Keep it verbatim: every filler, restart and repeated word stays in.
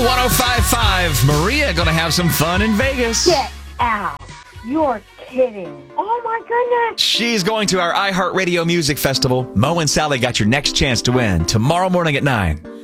one oh five point five. Maria going to have some fun in Vegas. Get out. You're kidding. Oh, my goodness. She's going to our iHeartRadio Music Festival. Mo and Sally got your next chance to win tomorrow morning at nine.